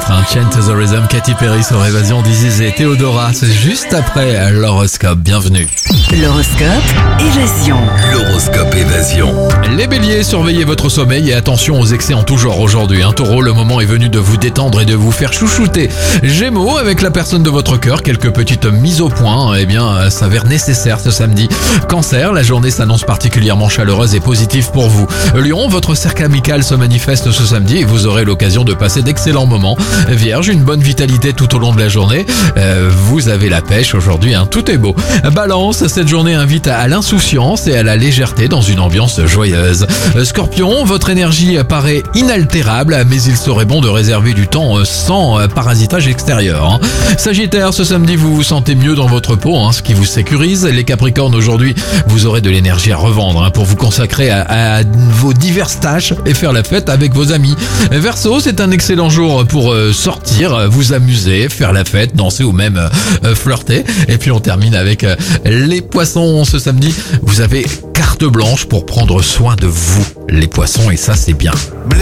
titre, Chain to the Rhythm, Katy Perry sur Évasion, Diziz et Théodora. C'est juste après l'horoscope. Bienvenue. L'horoscope Évasion. L'horoscope Évasion. Les béliers, surveillez votre sommeil et attention aux excès en tout genre aujourd'hui. Taureau, le moment est venu de vous détendre et de vous faire chouchouter. Gémeaux, avec la personne de votre cœur, quelques petites mises au point, s'avèrent nécessaires ce samedi. Cancer, la journée s'annonce particulièrement chaleureuse et positive pour vous. Lion, votre cercle amical se manifeste ce samedi et vous aurez l'occasion de passer d'excellents moments. Vierge, une bonne vitalité tout au long de la journée. Vous avez la pêche aujourd'hui, tout est beau. Balance, cette journée invite à l'insouciance et à la légèreté dans une ambiance joyeuse. Scorpion, votre énergie paraît inaltérable, mais il serait bon de réserver du temps sans parasitage extérieur. Sagittaire, ce samedi vous vous sentez mieux dans votre peau, ce qui vous sécurise. Les Capricornes, aujourd'hui vous aurez de l'énergie à revendre pour vous consacrer à vos diverses tâches et faire la fête avec vos amis. Verseau, c'est un excellent jour pour sortir, vous amuser, faire la fête, danser ou même flirter. Et puis on termine avec les poissons. Ce samedi, vous avez carte blanche pour prendre soin de vous, les poissons, et ça c'est bien.